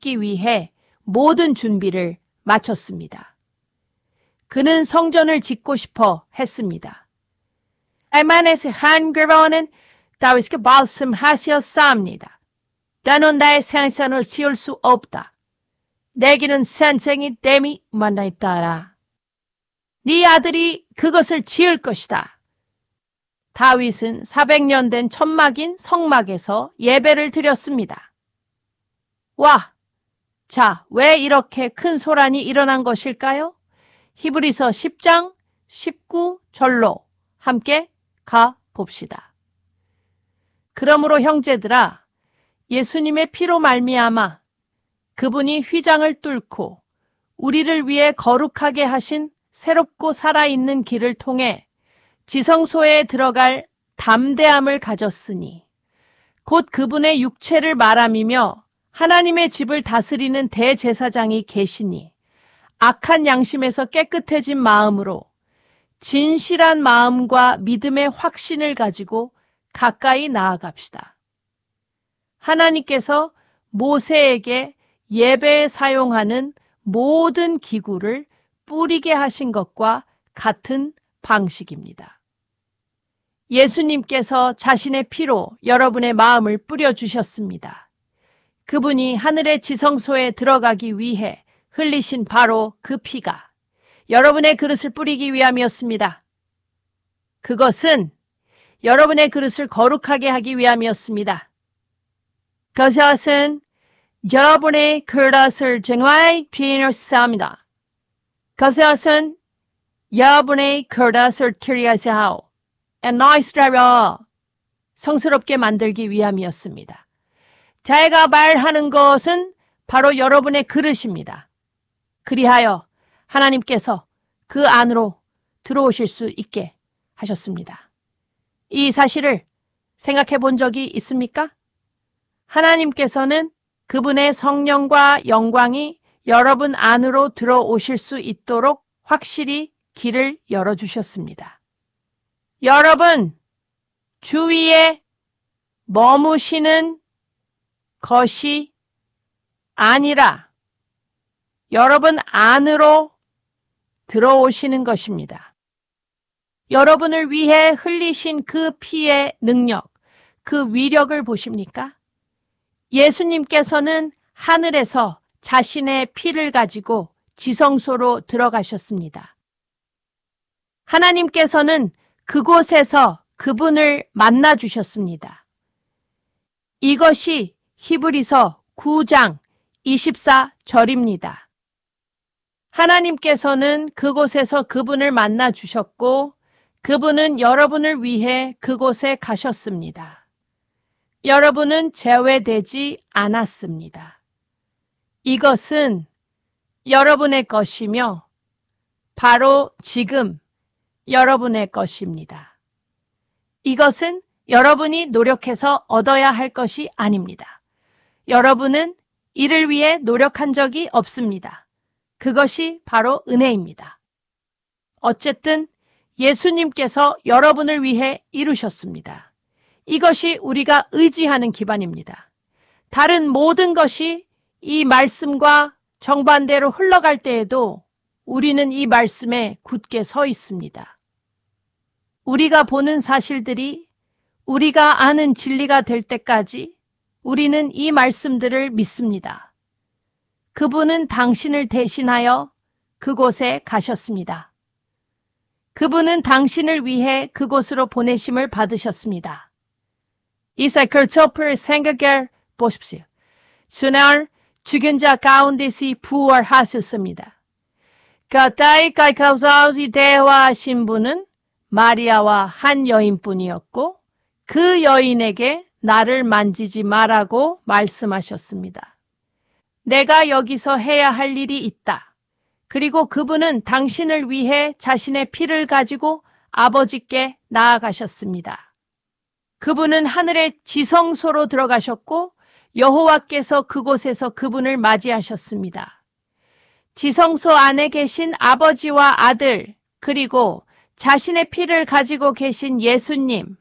찾기 위해 모든 준비를 마쳤습니다. 그는 성전을 짓고 싶어 했습니다. 알만에서 한 그러는 다윗께 말씀하셨습니다. 나는 나의 생선을 지을 수 없다. 내게는 선생이 댐이 만나 있다라. 네 아들이 그것을 지을 것이다. 다윗은 400년 된 천막인 성막에서 예배를 드렸습니다. 와! 자, 왜 이렇게 큰 소란이 일어난 것일까요? 히브리서 10장 19절로 함께 가봅시다. 그러므로 형제들아, 예수님의 피로 말미암아 그분이 휘장을 뚫고 우리를 위해 거룩하게 하신 새롭고 살아있는 길을 통해 지성소에 들어갈 담대함을 가졌으니 곧 그분의 육체를 말함이며 하나님의 집을 다스리는 대제사장이 계시니 악한 양심에서 깨끗해진 마음으로 진실한 마음과 믿음의 확신을 가지고 가까이 나아갑시다. 하나님께서 모세에게 예배에 사용하는 모든 기구를 뿌리게 하신 것과 같은 방식입니다. 예수님께서 자신의 피로 여러분의 마음을 뿌려주셨습니다. 그분이 하늘의 지성소에 들어가기 위해 흘리신 바로 그 피가 여러분의 그릇을 뿌리기 위함이었습니다. 그것은 여러분의 그릇을 거룩하게 하기 위함이었습니다. 그것은 여러분의 그릇을 정말 필요합니다. 그것은 여러분의 그릇을 트리하시오. 나이스라며 성스럽게 만들기 위함이었습니다. 제가 말하는 것은 바로 여러분의 그릇입니다. 그리하여 하나님께서 그 안으로 들어오실 수 있게 하셨습니다. 이 사실을 생각해 본 적이 있습니까? 하나님께서는 그분의 성령과 영광이 여러분 안으로 들어오실 수 있도록 확실히 길을 열어주셨습니다. 여러분 주위에 머무시는 것이 아니라 여러분 안으로 들어오시는 것입니다. 여러분을 위해 흘리신 그 피의 능력, 그 위력을 보십니까? 예수님께서는 하늘에서 자신의 피를 가지고 지성소로 들어가셨습니다. 하나님께서는 그곳에서 그분을 만나 주셨습니다. 이것이 히브리서 9장 24절입니다. 하나님께서는 그곳에서 그분을 만나 주셨고 그분은 여러분을 위해 그곳에 가셨습니다. 여러분은 제외되지 않았습니다. 이것은 여러분의 것이며 바로 지금 여러분의 것입니다. 이것은 여러분이 노력해서 얻어야 할 것이 아닙니다. 여러분은 이를 위해 노력한 적이 없습니다. 그것이 바로 은혜입니다. 어쨌든 예수님께서 여러분을 위해 이루셨습니다. 이것이 우리가 의지하는 기반입니다. 다른 모든 것이 이 말씀과 정반대로 흘러갈 때에도 우리는 이 말씀에 굳게 서 있습니다. 우리가 보는 사실들이 우리가 아는 진리가 될 때까지 우리는 이 말씀들을 믿습니다. 그분은 당신을 대신하여 그곳에 가셨습니다. 그분은 당신을 위해 그곳으로 보내심을 받으셨습니다. 이 사이클토프를 생각해 보십시오. 주날 죽은 자 가운데서 부활하셨습니다. 그때의 가까우서 대화하신 분은 마리아와 한 여인뿐이었고 그 여인에게 나를 만지지 말라고 말씀하셨습니다. 내가 여기서 해야 할 일이 있다. 그리고 그분은 당신을 위해 자신의 피를 가지고 아버지께 나아가셨습니다. 그분은 하늘의 지성소로 들어가셨고 여호와께서 그곳에서 그분을 맞이하셨습니다. 지성소 안에 계신 아버지와 아들 그리고 자신의 피를 가지고 계신 예수님,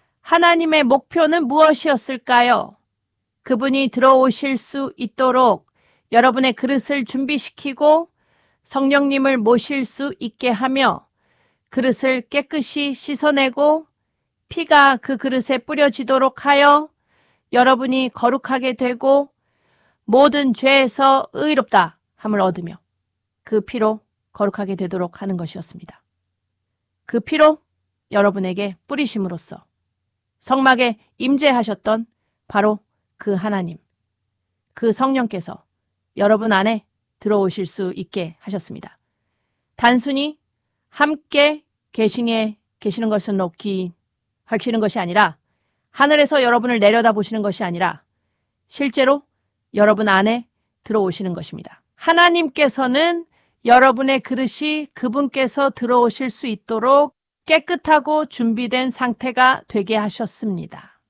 하나님의 목표는 무엇이었을까요? 그분이 들어오실 수 있도록 여러분의 그릇을 준비시키고 성령님을 모실 수 있게 하며 그릇을 깨끗이 씻어내고 피가 그 그릇에 뿌려지도록 하여 여러분이 거룩하게 되고 모든 죄에서 의롭다 함을 얻으며 그 피로 거룩하게 되도록 하는 것이었습니다. 그 피로 여러분에게 뿌리심으로써 성막에 임재하셨던 바로 그 하나님, 그 성령께서 여러분 안에 들어오실 수 있게 하셨습니다. 단순히 함께 계시는 것은 놓기 하시는 것이 아니라 하늘에서 여러분을 내려다보시는 것이 아니라 실제로 여러분 안에 들어오시는 것입니다. 하나님께서는 여러분의 그릇이 그분께서 들어오실 수 있도록 깨끗하고 준비된 상태가 되게 하셨습니다.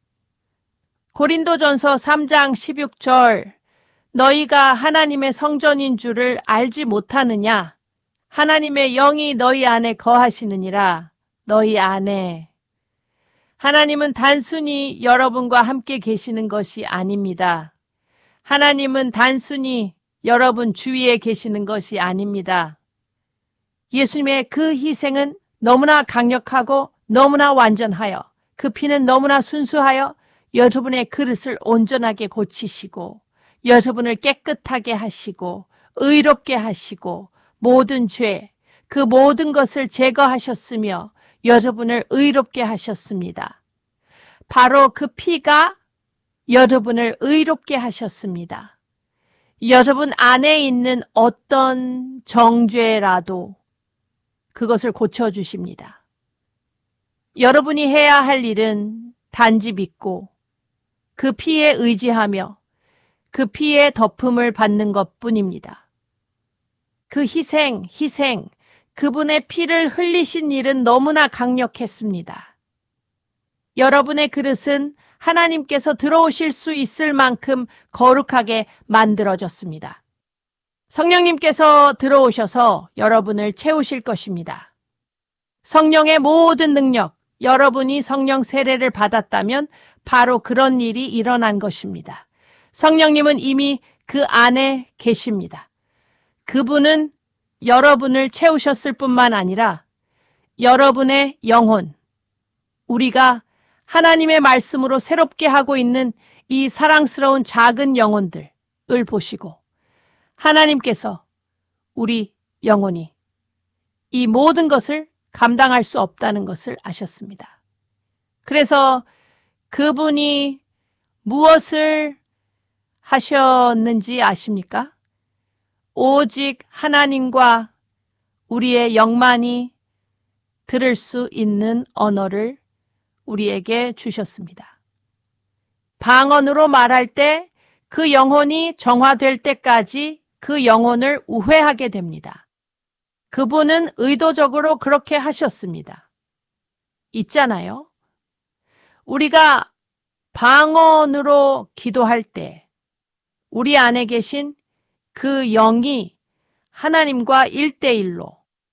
고린도전서 3장 16절 너희가 하나님의 성전인 줄을 알지 못하느냐? 하나님의 영이 너희 안에 거하시느니라. 너희 안에. 하나님은 단순히 여러분과 함께 계시는 것이 아닙니다. 하나님은 단순히 여러분 주위에 계시는 것이 아닙니다. 예수님의 그 희생은 너무나 강력하고 너무나 완전하여 그 피는 너무나 순수하여 여러분의 그릇을 온전하게 고치시고 여러분을 깨끗하게 하시고 의롭게 하시고 모든 죄, 그 모든 것을 제거하셨으며 여러분을 의롭게 하셨습니다. 바로 그 피가 여러분을 의롭게 하셨습니다. 여러분 안에 있는 어떤 정죄라도 그것을 고쳐주십니다. 여러분이 해야 할 일은 단지 믿고 그 피에 의지하며 그 피의 덮음을 받는 것뿐입니다. 그 희생, 그분의 피를 흘리신 일은 너무나 강력했습니다. 여러분의 그릇은 하나님께서 들어오실 수 있을 만큼 거룩하게 만들어졌습니다. 성령님께서 들어오셔서 여러분을 채우실 것입니다. 성령의 모든 능력, 여러분이 성령 세례를 받았다면 바로 그런 일이 일어난 것입니다. 성령님은 이미 그 안에 계십니다. 그분은 여러분을 채우셨을 뿐만 아니라 여러분의 영혼, 우리가 하나님의 말씀으로 새롭게 하고 있는 이 사랑스러운 작은 영혼들을 보시고 하나님께서 우리 영혼이 이 모든 것을 감당할 수 없다는 것을 아셨습니다. 그래서 그분이 무엇을 하셨는지 아십니까? 오직 하나님과 우리의 영만이 들을 수 있는 언어를 우리에게 주셨습니다. 방언으로 말할 때 그 영혼이 정화될 때까지 그 영혼을 우회하게 됩니다. 그분은 의도적으로 그렇게 하셨습니다. 있잖아요. 우리가 방언으로 기도할 때 우리 안에 계신 그 영이 하나님과 1대1로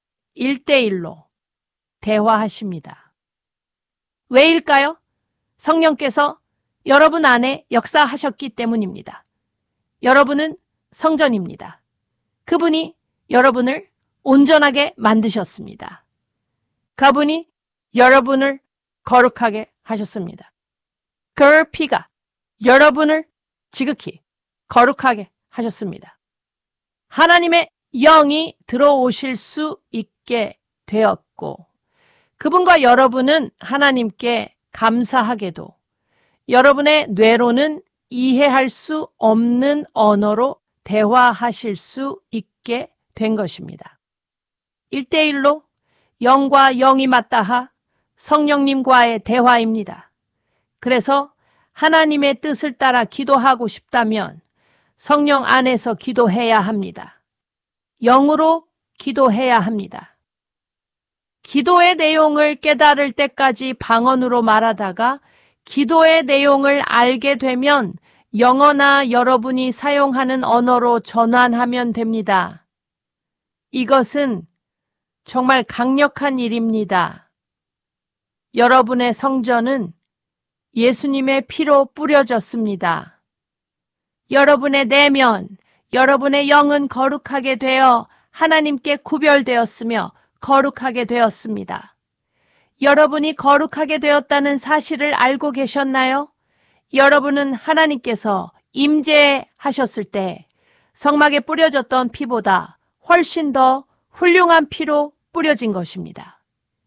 대화하십니다. 왜일까요? 성령께서 여러분 안에 역사하셨기 때문입니다. 여러분은 성전입니다. 그분이 여러분을 온전하게 만드셨습니다. 그분이 여러분을 거룩하게 하셨습니다. 그 피가 여러분을 지극히 거룩하게 하셨습니다. 하나님의 영이 들어오실 수 있게 되었고 그분과 여러분은 하나님께 감사하게도 여러분의 뇌로는 이해할 수 없는 언어로 대화하실 수 있게 된 것입니다. 1대1로 영과 영이 맞닿아 성령님과의 대화입니다. 그래서 하나님의 뜻을 따라 기도하고 싶다면 성령 안에서 기도해야 합니다. 영으로 기도해야 합니다. 기도의 내용을 깨달을 때까지 방언으로 말하다가 기도의 내용을 알게 되면 영어나 여러분이 사용하는 언어로 전환하면 됩니다. 이것은 정말 강력한 일입니다. 여러분의 성전은 예수님의 피로 뿌려졌습니다. 여러분의 내면, 여러분의 영은 거룩하게 되어 하나님께 구별되었으며 거룩하게 되었습니다. 여러분이 거룩하게 되었다는 사실을 알고 계셨나요? 여러분은 하나님께서 임재하셨을 때 성막에 뿌려졌던 피보다 훨씬 더 훌륭한 피로 뿌려진 것입니다.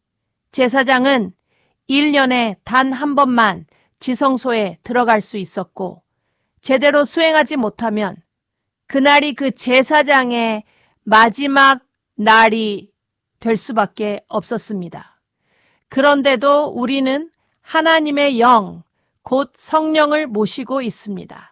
제사장은 1년에 단 한 번만 지성소에 들어갈 수 있었고 제대로 수행하지 못하면 그날이 그 제사장의 마지막 날이 될 수밖에 없었습니다. 그런데도 우리는 하나님의 영, 곧 성령을 모시고 있습니다.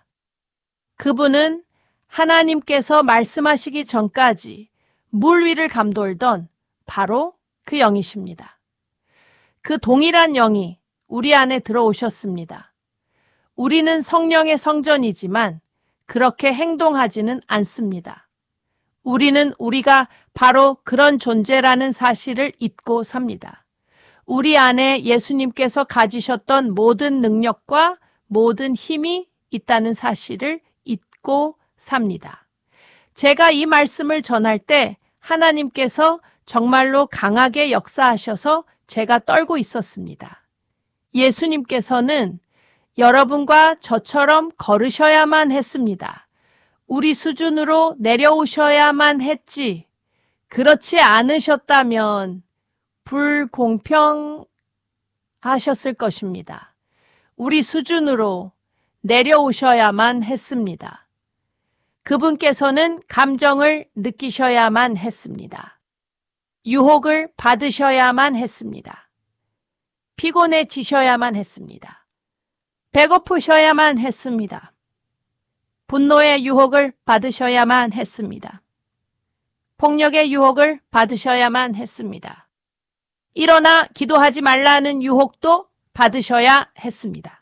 그분은 하나님께서 말씀하시기 전까지 물 위를 감돌던 바로 그 영이십니다. 그 동일한 영이 우리 안에 들어오셨습니다. 우리는 성령의 성전이지만 그렇게 행동하지는 않습니다. 우리는 우리가 바로 그런 존재라는 사실을 잊고 삽니다. 우리 안에 예수님께서 가지셨던 모든 능력과 모든 힘이 있다는 사실을 잊고 삽니다. 제가 이 말씀을 전할 때 하나님께서 정말로 강하게 역사하셔서 제가 떨고 있었습니다. 예수님께서는 여러분과 저처럼 걸으셔야만 했습니다. 우리 수준으로 내려오셔야만 했지. 그렇지 않으셨다면 불공평하셨을 것입니다. 우리 수준으로 내려오셔야만 했습니다. 그분께서는 감정을 느끼셔야만 했습니다. 유혹을 받으셔야만 했습니다. 피곤해지셔야만 했습니다. 배고프셔야만 했습니다. 분노의 유혹을 받으셔야만 했습니다. 폭력의 유혹을 받으셔야만 했습니다. 일어나 기도하지 말라는 유혹도 받으셔야 했습니다.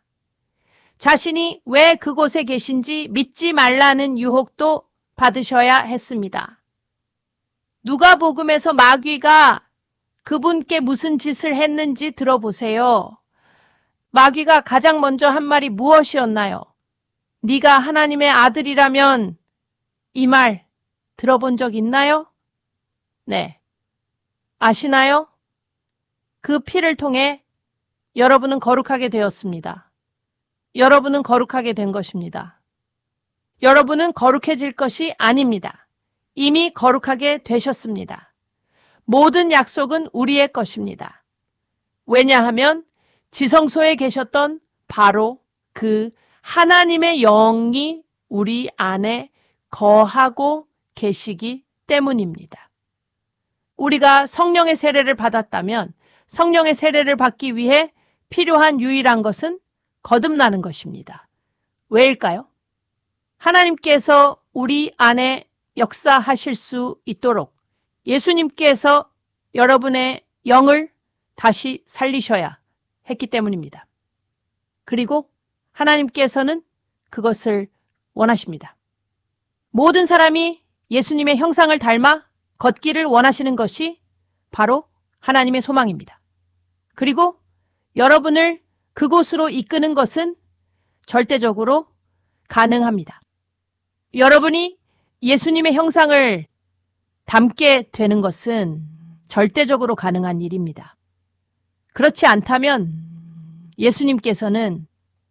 자신이 왜 그곳에 계신지 믿지 말라는 유혹도 받으셔야 했습니다. 누가복음에서 마귀가 그분께 무슨 짓을 했는지 들어보세요. 마귀가 가장 먼저 한 말이 무엇이었나요? 네가 하나님의 아들이라면 이 말 들어본 적 있나요? 네. 아시나요? 그 피를 통해 여러분은 거룩하게 되었습니다. 여러분은 거룩하게 된 것입니다. 여러분은 거룩해질 것이 아닙니다. 이미 거룩하게 되셨습니다. 모든 약속은 우리의 것입니다. 왜냐하면 지성소에 계셨던 바로 그 하나님의 영이 우리 안에 거하고 계시기 때문입니다. 우리가 성령의 세례를 받았다면 성령의 세례를 받기 위해 필요한 유일한 것은 거듭나는 것입니다. 왜일까요? 하나님께서 우리 안에 역사하실 수 있도록 예수님께서 여러분의 영을 다시 살리셔야 했기 때문입니다. 그리고 하나님께서는 그것을 원하십니다. 모든 사람이 예수님의 형상을 닮아 걷기를 원하시는 것이 바로 하나님의 소망입니다. 그리고 여러분을 그곳으로 이끄는 것은 절대적으로 가능합니다. 여러분이 예수님의 형상을 닮게 되는 것은 절대적으로 가능한 일입니다. 그렇지 않다면 예수님께서는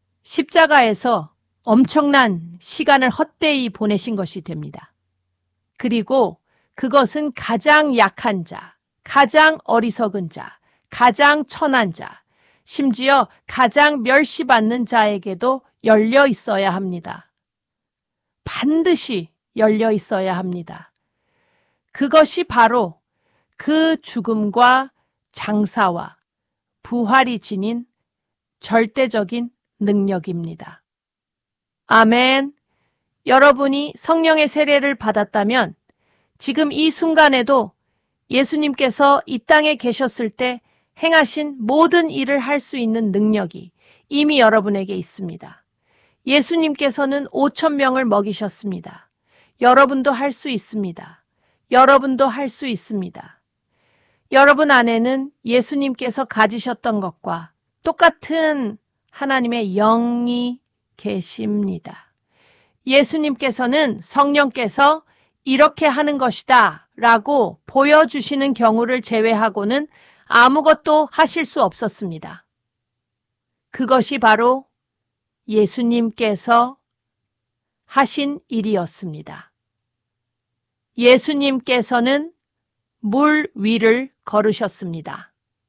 십자가에서 엄청난 시간을 헛되이 보내신 것이 됩니다. 그리고 그것은 가장 약한 자, 가장 어리석은 자, 가장 천한 자, 심지어 가장 멸시받는 자에게도 열려 있어야 합니다. 반드시 열려 있어야 합니다. 그것이 바로 그 죽음과 장사와 부활이 지닌 절대적인 능력입니다. 아멘. 여러분이 성령의 세례를 받았다면 지금 이 순간에도 예수님께서 이 땅에 계셨을 때 행하신 모든 일을 할 수 있는 능력이 이미 여러분에게 있습니다. 예수님께서는 5,000명을 먹이셨습니다. 여러분도 할 수 있습니다. 여러분도 할 수 있습니다. 여러분 안에는 예수님께서 가지셨던 것과 똑같은 하나님의 영이 계십니다. 예수님께서는 성령께서 이렇게 하는 것이다 라고 보여주시는 경우를 제외하고는 아무것도 하실 수 없었습니다. 그것이 바로 예수님께서 하신 일이었습니다. 예수님께서는 물 위를 걸으셨습니다.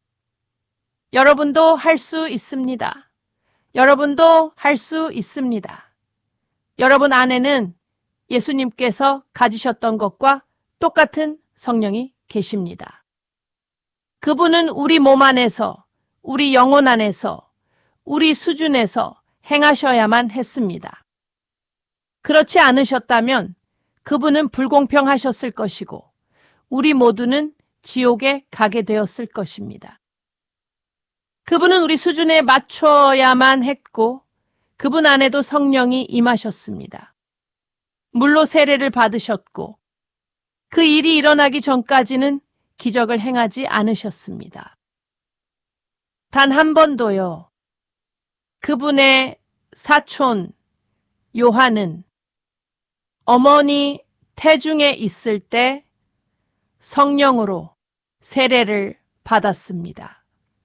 여러분도 할 수 있습니다. 여러분도 할 수 있습니다. 여러분 안에는 예수님께서 가지셨던 것과 똑같은 성령이 계십니다. 그분은 우리 몸 안에서, 우리 영혼 안에서, 우리 수준에서 행하셔야만 했습니다. 그렇지 않으셨다면 그분은 불공평하셨을 것이고 우리 모두는 지옥에 가게 되었을 것입니다. 그분은 우리 수준에 맞춰야만 했고 그분 안에도 성령이 임하셨습니다. 물로 세례를 받으셨고 그 일이 일어나기 전까지는 기적을 행하지 않으셨습니다. 단 한 번도요. 그분의 사촌 요한은 어머니 태중에 있을 때 성령으로 세례를 받았습니다.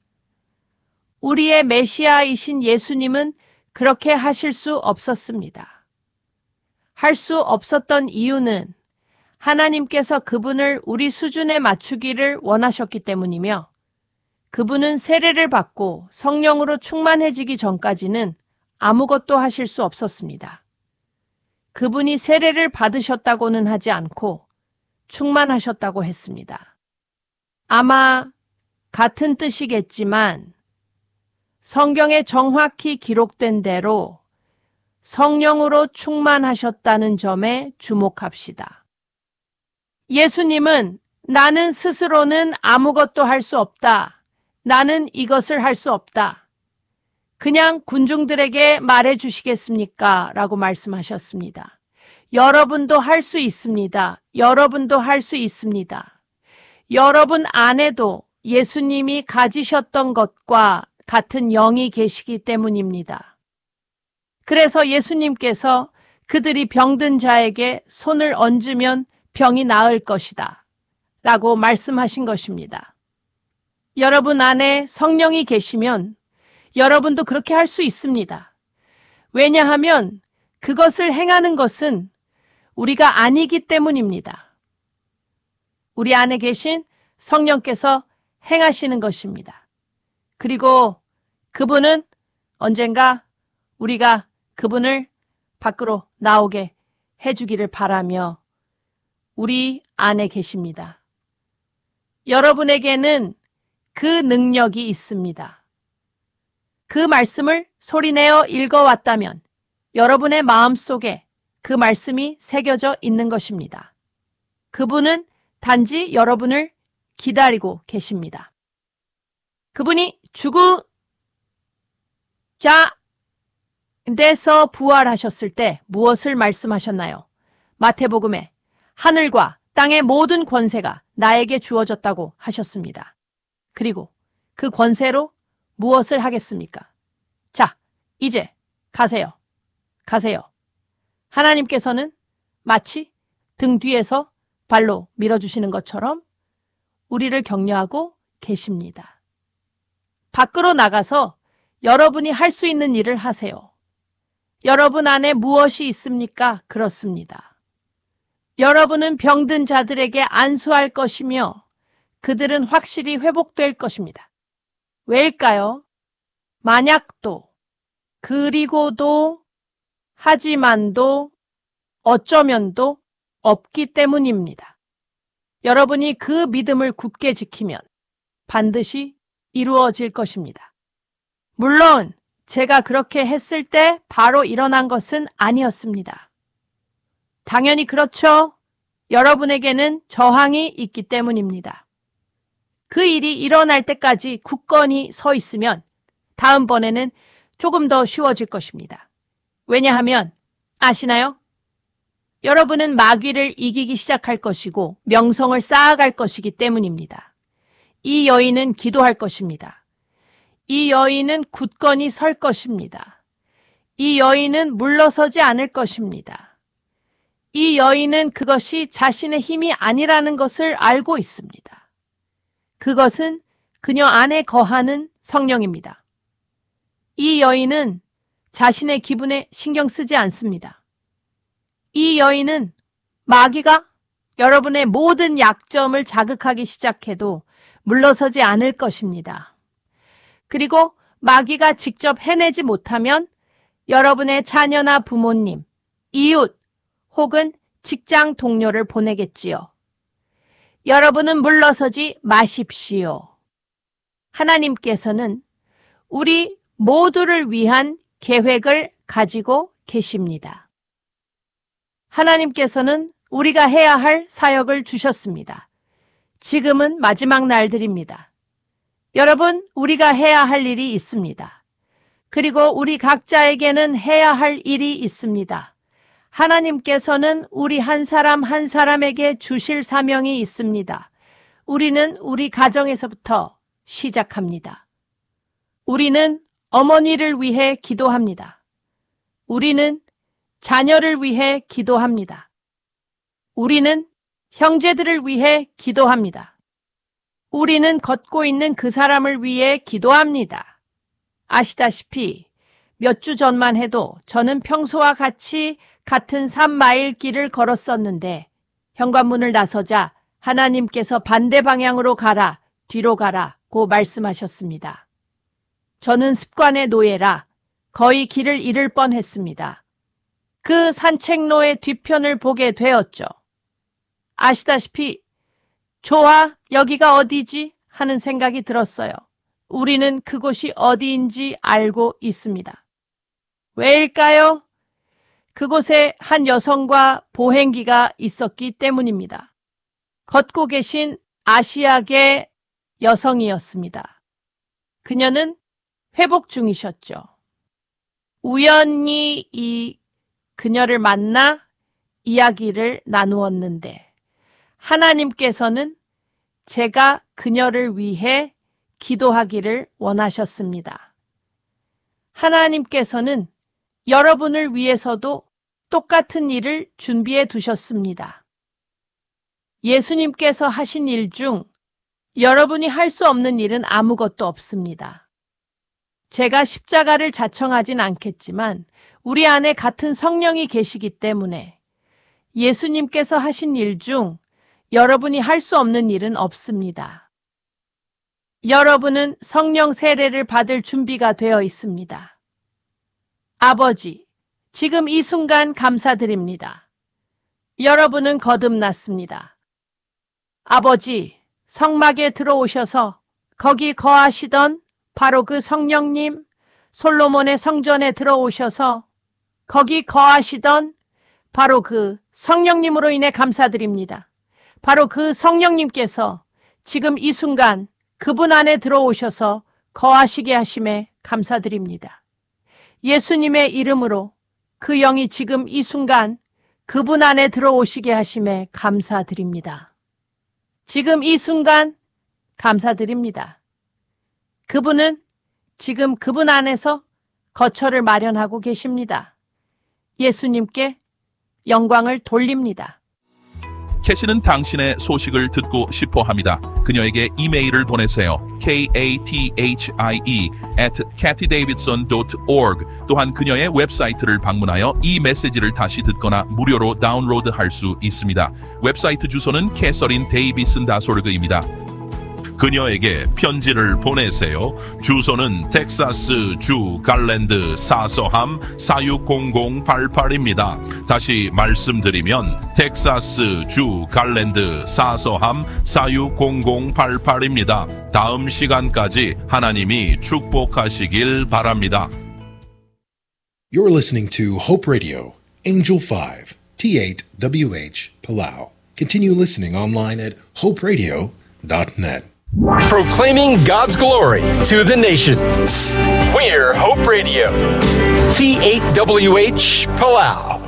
우리의 메시아이신 예수님은 그렇게 하실 수 없었습니다. 할 수 없었던 이유는 하나님께서 그분을 우리 수준에 맞추기를 원하셨기 때문이며 그분은 세례를 받고 성령으로 충만해지기 전까지는 아무것도 하실 수 없었습니다. 그분이 세례를 받으셨다고는 하지 않고 충만하셨다고 했습니다. 아마 같은 뜻이겠지만 성경에 정확히 기록된 대로 성령으로 충만하셨다는 점에 주목합시다. 예수님은 나는 스스로는 아무것도 할 수 없다. 나는 이것을 할 수 없다. 그냥 군중들에게 말해 주시겠습니까? 라고 말씀하셨습니다. 여러분도 할 수 있습니다. 여러분도 할 수 있습니다. 여러분 안에도 예수님이 가지셨던 것과 같은 영이 계시기 때문입니다. 그래서 예수님께서 그들이 병든 자에게 손을 얹으면 병이 나을 것이다. 라고 말씀하신 것입니다. 여러분 안에 성령이 계시면 여러분도 그렇게 할 수 있습니다. 왜냐하면 그것을 행하는 것은 우리가 아니기 때문입니다. 우리 안에 계신 성령께서 행하시는 것입니다. 그리고 그분은 언젠가 우리가 그분을 밖으로 나오게 해주기를 바라며 우리 안에 계십니다. 여러분에게는 그 능력이 있습니다. 그 말씀을 소리내어 읽어왔다면 여러분의 마음속에 그 말씀이 새겨져 있는 것입니다. 그분은 단지 여러분을 기다리고 계십니다. 그분이 죽으자 데서 부활하셨을 때 무엇을 말씀하셨나요? 마태복음에 하늘과 땅의 모든 권세가 나에게 주어졌다고 하셨습니다. 그리고 그 권세로 무엇을 하겠습니까? 자, 이제 가세요. 가세요. 하나님께서는 마치 등 뒤에서 발로 밀어주시는 것처럼 우리를 격려하고 계십니다. 밖으로 나가서 여러분이 할 수 있는 일을 하세요. 여러분 안에 무엇이 있습니까? 그렇습니다. 여러분은 병든 자들에게 안수할 것이며 그들은 확실히 회복될 것입니다. 왜일까요? 만약도, 그리고도, 하지만도, 어쩌면도 없기 때문입니다. 여러분이 그 믿음을 굳게 지키면 반드시 이루어질 것입니다. 물론 제가 그렇게 했을 때 바로 일어난 것은 아니었습니다. 당연히 그렇죠. 여러분에게는 저항이 있기 때문입니다. 그 일이 일어날 때까지 굳건히 서 있으면 다음번에는 조금 더 쉬워질 것입니다. 왜냐하면 아시나요? 여러분은 마귀를 이기기 시작할 것이고 명성을 쌓아갈 것이기 때문입니다. 이 여인은 기도할 것입니다. 이 여인은 굳건히 설 것입니다. 이 여인은 물러서지 않을 것입니다. 이 여인은 그것이 자신의 힘이 아니라는 것을 알고 있습니다. 그것은 그녀 안에 거하는 성령입니다. 이 여인은 자신의 기분에 신경 쓰지 않습니다. 이 여인은 마귀가 여러분의 모든 약점을 자극하기 시작해도 물러서지 않을 것입니다. 그리고 마귀가 직접 해내지 못하면 여러분의 자녀나 부모님, 이웃 혹은 직장 동료를 보내겠지요. 여러분은 물러서지 마십시오. 하나님께서는 우리 모두를 위한 계획을 가지고 계십니다. 하나님께서는 우리가 해야 할 사역을 주셨습니다. 지금은 마지막 날들입니다. 여러분, 우리가 해야 할 일이 있습니다. 그리고 우리 각자에게는 해야 할 일이 있습니다. 하나님께서는 우리 한 사람 한 사람에게 주실 사명이 있습니다. 우리는 우리 가정에서부터 시작합니다. 우리는 어머니를 위해 기도합니다. 우리는 자녀를 위해 기도합니다. 우리는 형제들을 위해 기도합니다. 우리는 걷고 있는 그 사람을 위해 기도합니다. 아시다시피 몇 주 전만 해도 저는 평소와 같이 같은 3마일 길을 걸었었는데 현관문을 나서자 하나님께서 반대 방향으로 가라, 뒤로 가라고 말씀하셨습니다. 저는 습관의 노예라 거의 길을 잃을 뻔했습니다. 그 산책로의 뒤편을 보게 되었죠. 아시다시피 좋아, 여기가 어디지? 하는 생각이 들었어요. 우리는 그곳이 어디인지 알고 있습니다. 왜일까요? 그곳에 한 여성과 보행기가 있었기 때문입니다. 걷고 계신 아시아계 여성이었습니다. 그녀는 회복 중이셨죠. 우연히 그녀를 만나 이야기를 나누었는데 하나님께서는 제가 그녀를 위해 기도하기를 원하셨습니다. 하나님께서는 여러분을 위해서도 똑같은 일을 준비해 두셨습니다. 예수님께서 하신 일 중 여러분이 할 수 없는 일은 아무것도 없습니다. 제가 십자가를 자청하진 않겠지만 우리 안에 같은 성령이 계시기 때문에 예수님께서 하신 일 중 여러분이 할 수 없는 일은 없습니다. 여러분은 성령 세례를 받을 준비가 되어 있습니다. 아버지, 지금 이 순간 감사드립니다. 여러분은 거듭났습니다. 아버지, 성막에 들어오셔서 거기 거하시던 바로 그 성령님, 솔로몬의 성전에 들어오셔서 거기 거하시던 바로 그 성령님으로 인해 감사드립니다. 바로 그 성령님께서 지금 이 순간 그분 안에 들어오셔서 거하시게 하심에 감사드립니다. 예수님의 이름으로 그 영이 지금 이 순간 그분 안에 들어오시게 하심에 감사드립니다. 지금 이 순간 감사드립니다. 그분은 지금 그분 안에서 거처를 마련하고 계십니다. 예수님께 영광을 돌립니다. 캐시는 당신의 소식을 듣고 싶어 합니다. 그녀에게 이메일을 보내세요. kathie@kathydavidson.org. 또한 그녀의 웹사이트를 방문하여 이 메시지를 다시 듣거나 무료로 다운로드할 수 있습니다. 웹사이트 주소는 캐서린데이비슨.org입니다. 그녀에게 편지를 보내세요. 주소는 텍사스 주 갈랜드 사서함 460088입니다. 다시 말씀드리면 텍사스 주 갈랜드 사서함 460088입니다. 다음 시간까지 하나님이 축복하시길 바랍니다. You're listening to Hope Radio, Angel 5, T8WH, Palau. Continue listening online at hoperadio.net. Proclaiming God's glory to the nations. We're Hope Radio. T8WH Palau.